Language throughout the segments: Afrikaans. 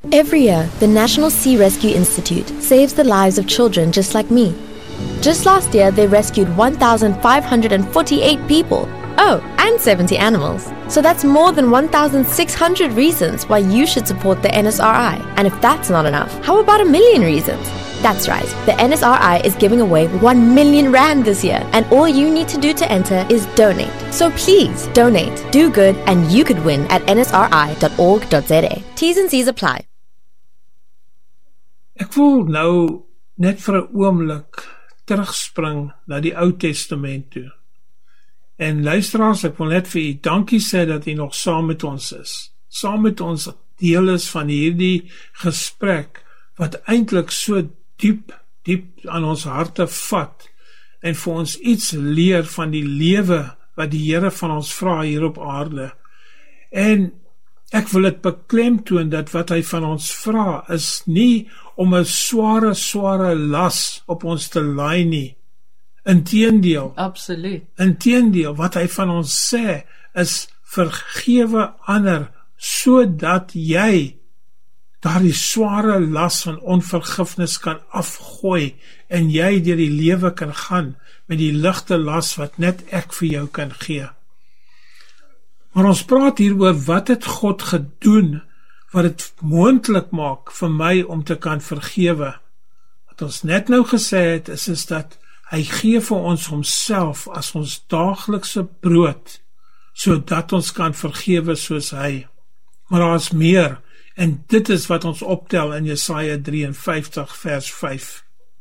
Every year, the National Sea Rescue Institute saves the lives of children just like me. Just last year, they rescued 1,548 people. Oh, and 70 animals. So that's more than 1,600 reasons why you should support the NSRI. And if that's not enough, how about 1 million reasons? That's right, the NSRI is giving away 1 million rand this year, and all you need to do to enter is donate. So please, donate, do good, and you could win at nsri.org.za. T's and C's apply. Ek wil nou net vir 'n oomblik terugspring na die Ou Testament toe. En luisteraars, ek wil net vir u dankie sê dat u nog saam met ons is. Saam met ons deel is van hierdie gesprek wat eintlik so diep aan ons harte vat en vir ons iets leer van die lewe wat die Here van ons vra hier op aarde. En ek wil dit beklemtoon dat wat hy van ons vra is nie om 'n sware las op ons te laai nie. Inteendeel. Absoluut. Inteendeel, wat hy van ons sê is vergewe ander sodat jy daardie sware las van onvergifnis kan afgooi en jy deur die lewe kan gaan met die ligte las wat net ek vir jou kan gee. Maar ons praat hier oor wat het God gedoen wat dit moontlik maak vir my om te kan vergewe. Wat ons net nou gesê het is dat hy gee vir ons homself as ons daaglikse brood sodat ons kan vergewe soos hy. Maar daar is meer. En dit is wat ons optel in Jesaja 53 vers 5.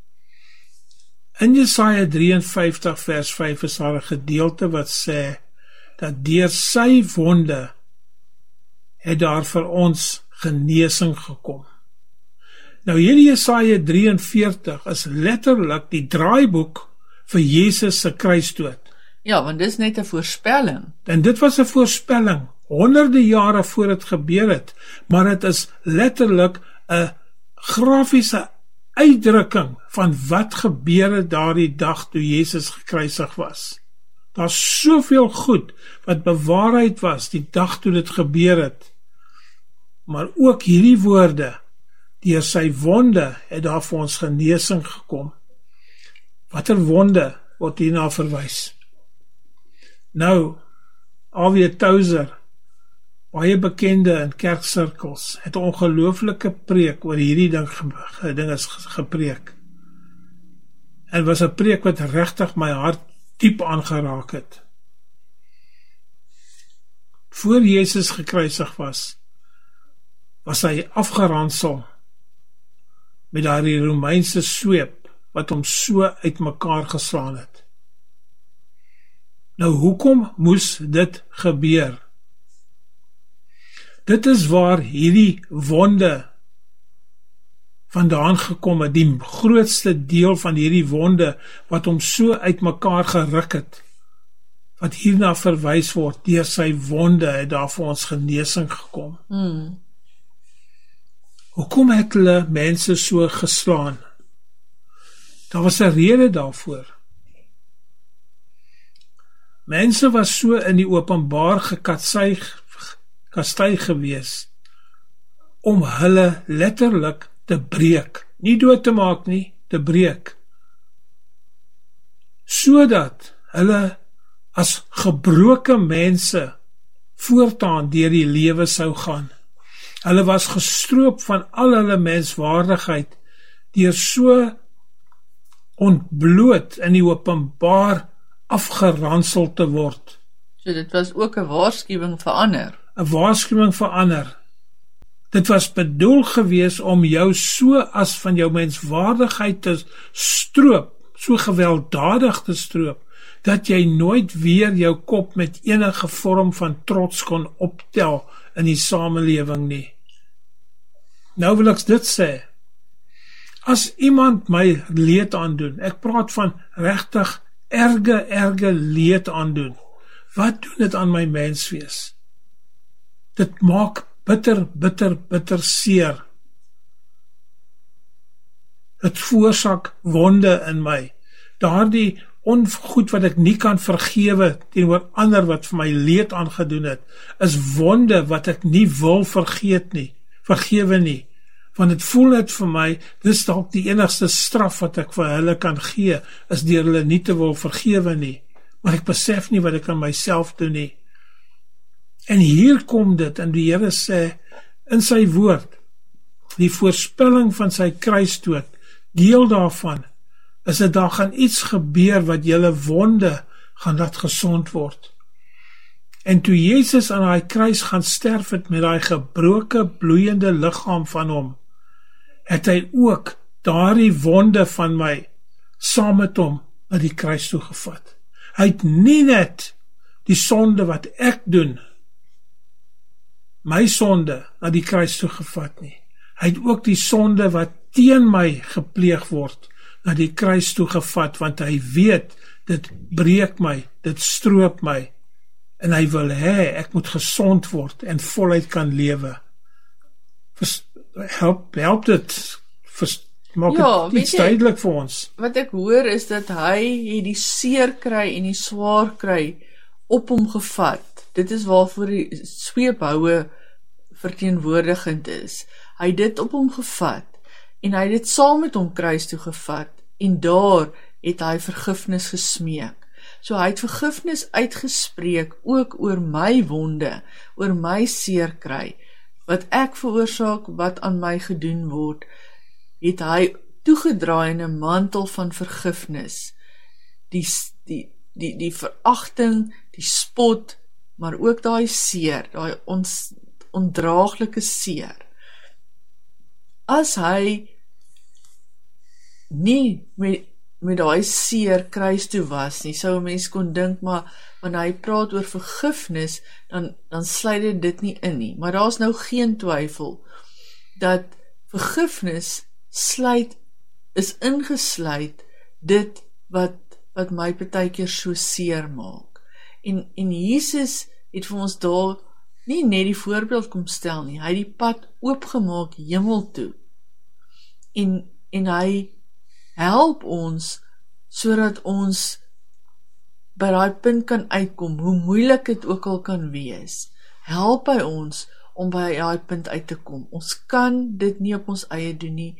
In Jesaja 53 vers 5 is daar 'n gedeelte wat sê dat deur sy wonde het daar vir ons genesing gekom. Nou hierdie Jesaja 43 is letterlik die draaiboek vir Jesus se kruisdood. Ja, want dis net 'n voorspelling. En dit was 'n voorspelling. Honderde jare voor het gebeur het, maar het is letterlik 'n grafiese uitdrukking van wat gebeur het daardie dag toe Jesus gekruisig was. Daar's soveel goed wat bewaarheid was die dag toe dit gebeur het, maar ook hierdie woorde, deur sy wonde het daar vir ons genesing gekom. Watter wonde word hierna verwys? Nou, Alweer Touser, baie bekende in kerksirkels, het 'n ongelooflike preek oor hierdie ding is gepreek. En was 'n preek wat regtig my hart diep aangeraak het. Voor Jesus gekruisig was hy afgeransel met daardie Romeinse sweep wat hom so uitmekaar geslaan het. Nou, hoekom moes dit gebeur? Dit is waar hierdie wonde vandaan gekom het, die grootste deel van hierdie wonde wat hom so uitmekaar geruk het, wat hierna verwys word, deur sy wonde het daar vir ons genesing gekom. Hoekom het hulle mense so geslaan? Daar was 'n rede daarvoor. Mense was so in die openbaar kastei gewees om hulle letterlik te breek, nie dood te maak nie, te breek, sodat hulle as gebroke mense voortaan deur die lewe sou gaan. Hulle was gestroop van al hulle menswaardigheid deur so ontbloot in die openbaar afgeransel te word. So dit was ook 'n waarskuwing vir ander. 'n Waarskuwing vir ander. Dit was bedoel gewees om jou so as van jou menswaardigheid te stroop, so gewelddadig te stroop, dat jy nooit weer jou kop met enige vorm van trots kon optel in die samelewing nie. Nou wil ek dit sê, as iemand my leed aandoen, ek praat van regtig erge leed aandoen, wat doen dit aan my menswees? Dit maak bitter seer. Dit veroorsaak wonde in my. Daardie ongoed wat ek nie kan vergewe teenoor ander wat vir my leed aangedoen het, is wonde wat ek nie wil vergewe nie. Want dit voel net vir my, dis dalk die enigste straf wat ek vir hulle kan gee, is deur hulle nie te wil vergewe nie. Maar ek besef nie wat ek aan myself doen nie. En hier kom dit, en die Here sê, in sy woord, die voorspelling van sy kruisdood, deel daarvan, is dat daar gaan iets gebeur wat julle wonde gaan laat gesond word. En toe Jesus aan daai kruis gaan sterf het met daai gebroke, bloeiende liggaam van hom, het hy ook daardie wonde van my saam met hom na die kruis toe gevat. Hy het nie net die sonde wat ek doen, my sonde, na die kruis toe gevat nie. Hy het ook die sonde wat teen my gepleeg word, na die kruis toe gevat, want hy weet, dit breek my, dit stroop my, en hy wil hê, ek moet gesond word, en voluit kan lewe. Help dit, maak dit iets duidelik vir ons. Wat ek hoor is dat hy het die seer kry en die swaar kry op hom gevat. Dit is waarvoor die sweephoue verteenwoordigend is. Hy het dit op hom gevat, en hy het dit saam met hom kruis toe gevat, en daar het hy vergifnis gesmeek. So hy het vergifnis uitgespreek, ook oor my wonde, oor my seer kry, wat ek veroorsaak, wat aan my gedoen word, het hy toegedraai in 'n mantel van vergifnis, die veragting, die spot, maar ook daai seer, daai ondraaglike seer. As hy nie met daai seer kruis toe was nie, sou 'n mens kon dink, maar wanneer hy praat oor vergifnis, dan sluit dit nie in nie. Maar daar's nou geen twyfel dat vergifnis is ingesluit dit wat my partykeer so seer maak. En Jesus het vir ons daar nie net die voorbeeld kom stel nie, hy het die pad oopgemaak hemel toe. En hy help ons, sodat ons by daai punt kan uitkom, hoe moeilik dit ook al kan wees. Help hy ons om by daai punt uit te kom. Ons kan dit nie op ons eie doen nie.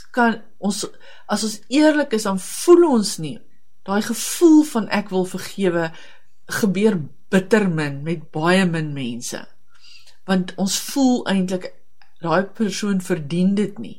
As ons eerlik is, dan voel ons nie. Daai gevoel van ek wil vergewe, gebeur bitter min met baie min mense. Want ons voel eintlik, daai persoon verdien dit nie.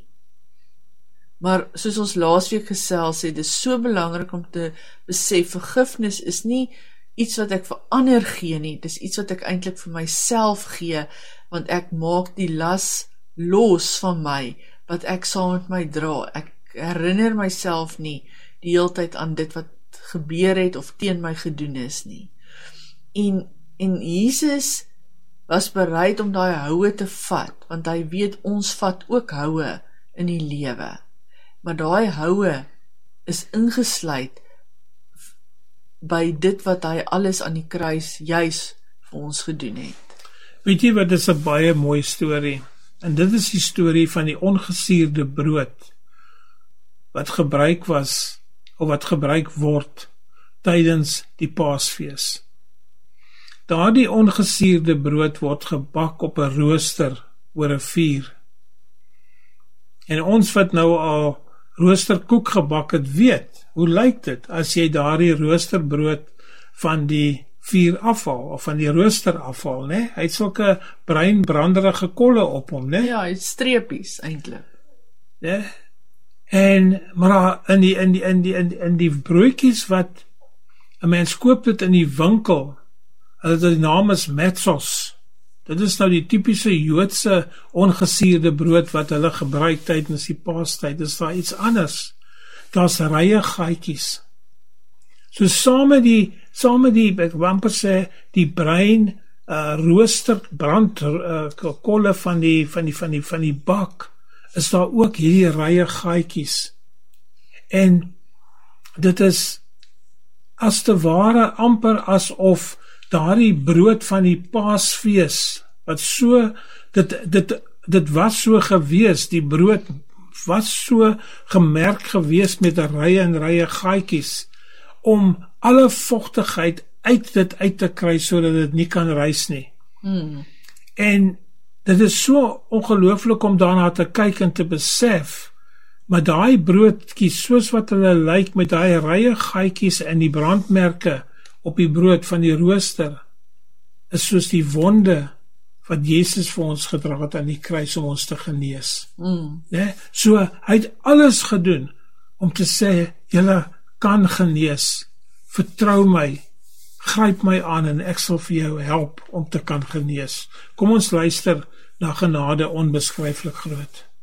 Maar soos ons laasweek gesels het, dis so belangrik om te besef, vergifnis is nie iets wat ek vir ander gee nie, dis iets wat ek eintlik vir myself gee, want ek maak die las los van my, wat ek saam met my dra. Ek herinner myself nie die hele tyd aan dit wat gebeur het of teen my gedoen is nie. En Jesus was bereid om daai houe te vat, want hy weet ons vat ook houe in die lewe. Maar daai houe is ingesluit by dit wat hy alles aan die kruis juis vir ons gedoen het. Weet jy wat, is 'n baie mooi storie, en dit is die storie van die ongesuurde brood, wat gebruik was, of wat gebruik word, tydens die Paasfees. Daardie ongesuurde brood word gebak op 'n rooster oor 'n vuur. En ons wat nou al roosterkoek gebak het, weet, hoe lyk dit as jy daardie roosterbrood van die vuur afhaal, of van die rooster afhaal, né? Hy het sulke bruin branderige kolle op hom, né? Ja, hy het streepies eintlik. Ja. Maar in die broodjies wat 'n mens koop dit in die winkel, die naam is Metzos. Dit is nou die typiese Joodse ongesuurde brood wat hulle gebruik tydens die Paastyd. Dis daar iets anders. Daar's rye gaatjies. So saam met die ek wil amper sê, die bruin rooster brand kolle van die bak, is daar ook hierdie rye gaatjies. En dit is as te ware amper asof daardie brood van die Paasfees, wat so, dit was so gewees, die brood was so gemerk gewees met rye en rye gaatjies, om alle vochtigheid uit te kry, sodat dit nie kan rys nie. En Dit is so ongelooflik om daarna te kyk en te besef, maar daai broodjies, soos wat hulle lyk met daai rye gaatjies en die brandmerke op die brood van die rooster, is soos die wonde wat Jesus vir ons gedra het aan die kruis om ons te genees. So, hy het alles gedoen om te sê, julle kan genees, vertrou my, gryp my aan en ek sal vir jou help om te kan genees. Kom ons luister na genade onbeskryflik groot.